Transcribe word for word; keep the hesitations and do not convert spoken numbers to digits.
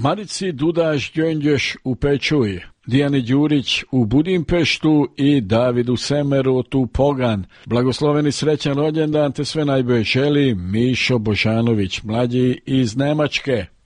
Marici Dudaš Đönđeš u Pečuj, Dijani Đurić u Budimpeštu i Davidu Semerotu Pogan. Blagosloveni srećan rođendan te sve najbolje želi Mišo Božanović, mlađi iz Nemačke.